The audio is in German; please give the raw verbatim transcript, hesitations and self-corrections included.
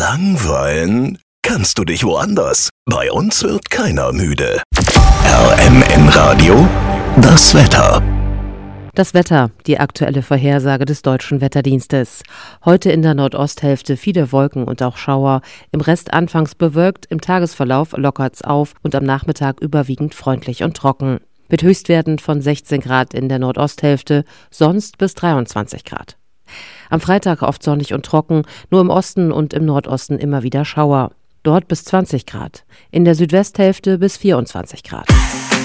Langweilen kannst du dich woanders. Bei uns wird keiner müde. R M N Radio, das Wetter. Das Wetter, die aktuelle Vorhersage des Deutschen Wetterdienstes. Heute in der Nordosthälfte viele Wolken und auch Schauer. Im Rest anfangs bewölkt, im Tagesverlauf lockert's auf und am Nachmittag überwiegend freundlich und trocken. Mit Höchstwerten von sechzehn Grad in der Nordosthälfte, sonst bis dreiundzwanzig Grad. Am Freitag oft sonnig und trocken, nur im Osten und im Nordosten immer wieder Schauer. Dort bis zwanzig Grad, in der Südwesthälfte bis vierundzwanzig Grad.